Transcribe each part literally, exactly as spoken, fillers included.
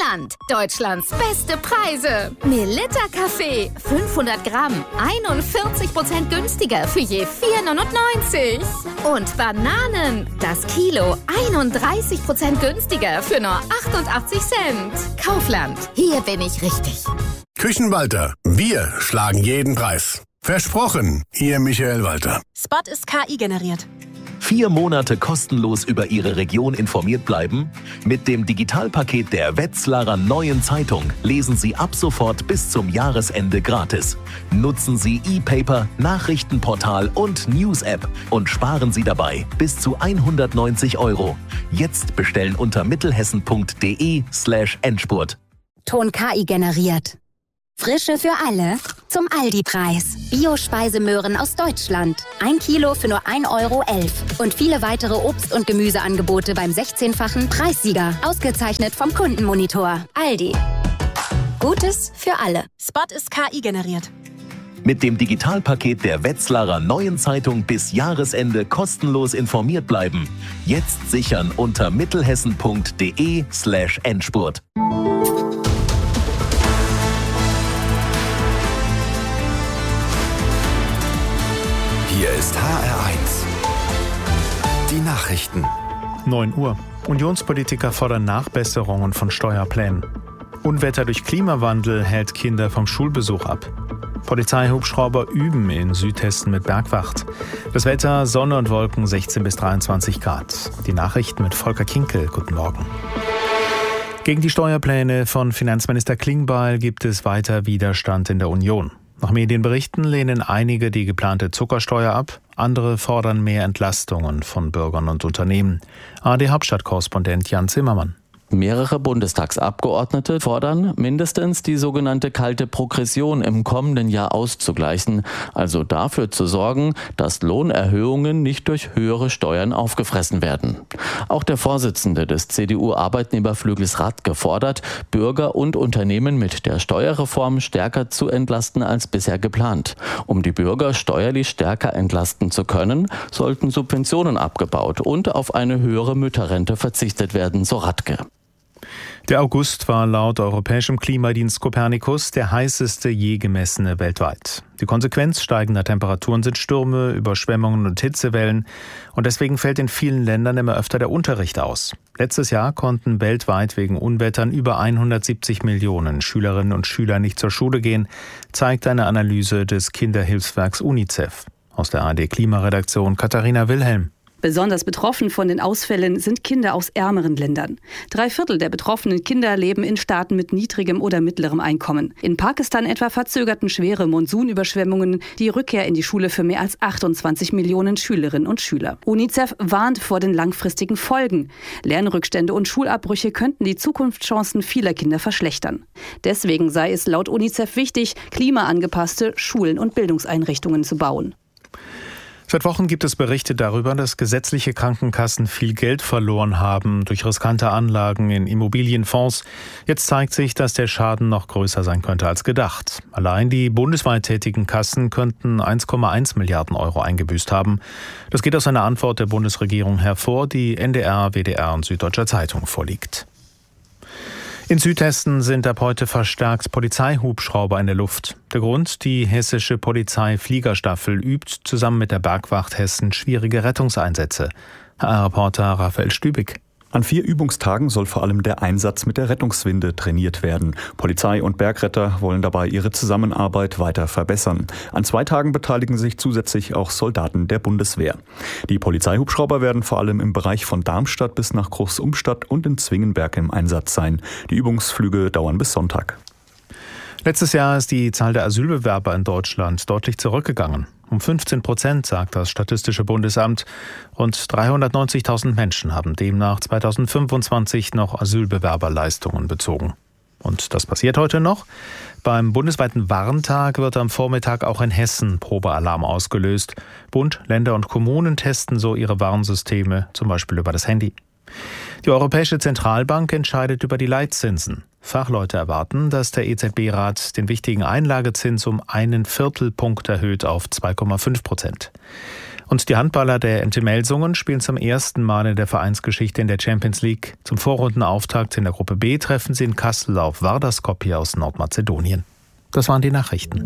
Kaufland. Deutschlands beste Preise. Melitta Kaffee, fünfhundert Gramm, einundvierzig Prozent günstiger für je vier neunundneunzig. Und Bananen, das Kilo, einunddreißig Prozent günstiger für nur achtundachtzig Cent. Kaufland, hier bin ich richtig. Küchenwalter, wir schlagen jeden Preis. Versprochen, Ihr Michael Walter. Spot ist K I generiert. Vier Monate kostenlos über Ihre Region informiert bleiben? Mit dem Digitalpaket der Wetzlarer Neuen Zeitung lesen Sie ab sofort bis zum Jahresende gratis. Nutzen Sie E-Paper, Nachrichtenportal und News-App und sparen Sie dabei bis zu hundertneunzig Euro. Jetzt bestellen unter mittelhessen.de slash Endspurt. Ton K I generiert. Frische für alle zum Aldi-Preis. Bio-Speisemöhren aus Deutschland. Ein Kilo für nur ein Euro elf. Und viele weitere Obst- und Gemüseangebote beim sechzehnfachen Preissieger. Ausgezeichnet vom Kundenmonitor. Aldi. Gutes für alle. Spot ist K I generiert. Mit dem Digitalpaket der Wetzlarer Neuen Zeitung bis Jahresende kostenlos informiert bleiben. Jetzt sichern unter mittelhessen.de slash Endspurt. Hier ist H R eins. Die Nachrichten. neun Uhr. Unionspolitiker fordern Nachbesserungen von Steuerplänen. Unwetter durch Klimawandel hält Kinder vom Schulbesuch ab. Polizeihubschrauber üben in Südhessen mit Bergwacht. Das Wetter, Sonne und Wolken, sechzehn bis dreiundzwanzig Grad. Die Nachrichten mit Volker Kinkel. Guten Morgen. Gegen die Steuerpläne von Finanzminister Klingbeil gibt es weiter Widerstand in der Union. Nach Medienberichten lehnen einige die geplante Zuckersteuer ab, andere fordern mehr Entlastungen von Bürgern und Unternehmen. A R D-Hauptstadtkorrespondent Jan Zimmermann. Mehrere Bundestagsabgeordnete fordern, mindestens die sogenannte kalte Progression im kommenden Jahr auszugleichen, also dafür zu sorgen, dass Lohnerhöhungen nicht durch höhere Steuern aufgefressen werden. Auch der Vorsitzende des C D U-Arbeitnehmerflügels Radke fordert, Bürger und Unternehmen mit der Steuerreform stärker zu entlasten als bisher geplant. Um die Bürger steuerlich stärker entlasten zu können, sollten Subventionen abgebaut und auf eine höhere Mütterrente verzichtet werden, so Radke. Der August war laut europäischem Klimadienst Copernicus der heißeste je gemessene weltweit. Die Konsequenz steigender Temperaturen sind Stürme, Überschwemmungen und Hitzewellen. Und deswegen fällt in vielen Ländern immer öfter der Unterricht aus. Letztes Jahr konnten weltweit wegen Unwettern über hundertsiebzig Millionen Schülerinnen und Schüler nicht zur Schule gehen, zeigt eine Analyse des Kinderhilfswerks UNICEF. Aus der A R D-Klimaredaktion Katharina Wilhelm. Besonders betroffen von den Ausfällen sind Kinder aus ärmeren Ländern. Drei Viertel der betroffenen Kinder leben in Staaten mit niedrigem oder mittlerem Einkommen. In Pakistan etwa verzögerten schwere Monsunüberschwemmungen die Rückkehr in die Schule für mehr als achtundzwanzig Millionen Schülerinnen und Schüler. UNICEF warnt vor den langfristigen Folgen. Lernrückstände und Schulabbrüche könnten die Zukunftschancen vieler Kinder verschlechtern. Deswegen sei es laut UNICEF wichtig, klimaangepasste Schulen und Bildungseinrichtungen zu bauen. Seit Wochen gibt es Berichte darüber, dass gesetzliche Krankenkassen viel Geld verloren haben durch riskante Anlagen in Immobilienfonds. Jetzt zeigt sich, dass der Schaden noch größer sein könnte als gedacht. Allein die bundesweit tätigen Kassen könnten eins Komma eins Milliarden Euro eingebüßt haben. Das geht aus einer Antwort der Bundesregierung hervor, die N D R, W D R und Süddeutscher Zeitung vorliegt. In Südhessen sind ab heute verstärkt Polizeihubschrauber in der Luft. Der Grund: die hessische Polizeifliegerstaffel übt zusammen mit der Bergwacht Hessen schwierige Rettungseinsätze. H R-Reporter Raphael Stübig. An vier Übungstagen soll vor allem der Einsatz mit der Rettungswinde trainiert werden. Polizei und Bergretter wollen dabei ihre Zusammenarbeit weiter verbessern. An zwei Tagen beteiligen sich zusätzlich auch Soldaten der Bundeswehr. Die Polizeihubschrauber werden vor allem im Bereich von Darmstadt bis nach Großumstadt und in Zwingenberg im Einsatz sein. Die Übungsflüge dauern bis Sonntag. Letztes Jahr ist die Zahl der Asylbewerber in Deutschland deutlich zurückgegangen. Um fünfzehn Prozent, sagt das Statistische Bundesamt. Rund dreihundertneunzigtausend Menschen haben demnach zweitausendfünfundzwanzig noch Asylbewerberleistungen bezogen. Und das passiert heute noch. Beim bundesweiten Warntag wird am Vormittag auch in Hessen Probealarm ausgelöst. Bund, Länder und Kommunen testen so ihre Warnsysteme, zum Beispiel über das Handy. Die Europäische Zentralbank entscheidet über die Leitzinsen. Fachleute erwarten, dass der E Z B-Rat den wichtigen Einlagezins um einen Viertelpunkt erhöht auf zwei Komma fünf Prozent. Und die Handballer der M T Melsungen spielen zum ersten Mal in der Vereinsgeschichte in der Champions League. Zum Vorrundenauftakt in der Gruppe B treffen sie in Kassel auf Vardar Skopje aus Nordmazedonien. Das waren die Nachrichten.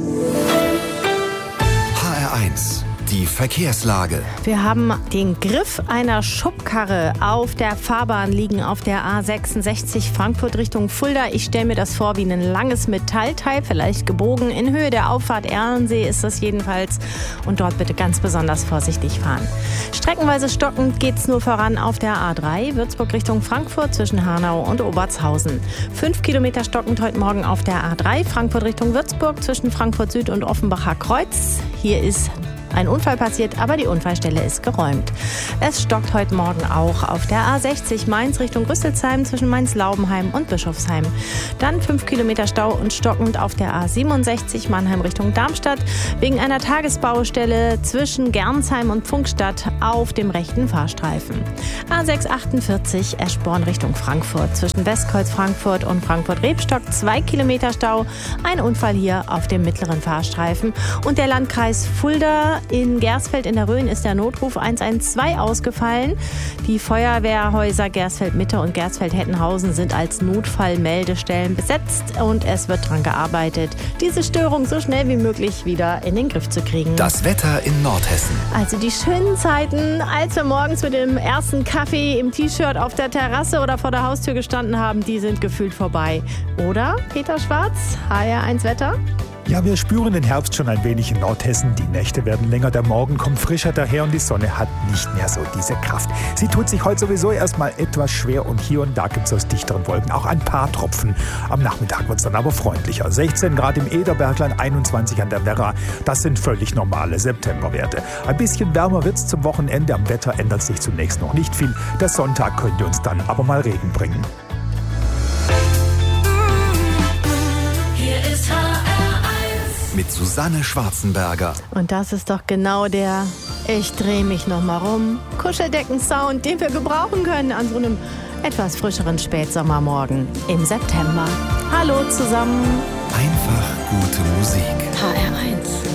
H R eins. Die Verkehrslage. Wir haben den Griff einer Schubkarre auf der Fahrbahn liegen auf der A sechsundsechzig Frankfurt Richtung Fulda. Ich stelle mir das vor wie ein langes Metallteil, vielleicht gebogen. In Höhe der Auffahrt Erlensee ist das jedenfalls. Und dort bitte ganz besonders vorsichtig fahren. Streckenweise stockend geht es nur voran auf der A drei, Würzburg Richtung Frankfurt zwischen Hanau und Obertshausen. Fünf Kilometer stockend heute Morgen auf der A drei, Frankfurt Richtung Würzburg zwischen Frankfurt Süd und Offenbacher Kreuz. Hier ist ein Unfall passiert, aber die Unfallstelle ist geräumt. Es stockt heute Morgen auch auf der A sechzig Mainz Richtung Rüsselsheim zwischen Mainz-Laubenheim und Bischofsheim. Dann fünf Kilometer Stau und stockend auf der A siebenundsechzig Mannheim Richtung Darmstadt wegen einer Tagesbaustelle zwischen Gernsheim und Pfungstadt auf dem rechten Fahrstreifen. A sechshundertachtundvierzig Eschborn Richtung Frankfurt zwischen Westkreuz Frankfurt und Frankfurt-Rebstock zwei Kilometer Stau. Ein Unfall hier auf dem mittleren Fahrstreifen. Und der Landkreis Fulda in Gersfeld in der Rhön ist der Notruf eins eins zwei ausgefallen. Die Feuerwehrhäuser Gersfeld-Mitte und Gersfeld-Hettenhausen sind als Notfallmeldestellen besetzt und es wird daran gearbeitet, diese Störung so schnell wie möglich wieder in den Griff zu kriegen. Das Wetter in Nordhessen. Also die schönen Zeiten, als wir morgens mit dem ersten Kaffee im T-Shirt auf der Terrasse oder vor der Haustür gestanden haben, die sind gefühlt vorbei. Oder, Peter Schwarz, H R eins Wetter? Ja, wir spüren den Herbst schon ein wenig in Nordhessen. Die Nächte werden länger, der Morgen kommt frischer daher und die Sonne hat nicht mehr so diese Kraft. Sie tut sich heute sowieso erstmal etwas schwer und hier und da gibt es aus dichteren Wolken auch ein paar Tropfen. Am Nachmittag wird es dann aber freundlicher. sechzehn Grad im Ederbergland, einundzwanzig an der Werra. Das sind völlig normale Septemberwerte. Ein bisschen wärmer wird es zum Wochenende. Am Wetter ändert sich zunächst noch nicht viel. Der Sonntag könnte uns dann aber mal Regen bringen. Hier ist H R mit Susanne Schwarzenberger. Und das ist doch genau der Ich dreh mich noch mal rum Kuscheldecken-Sound, den wir gebrauchen können an so einem etwas frischeren Spätsommermorgen im September. Hallo zusammen. Einfach gute Musik. H R eins.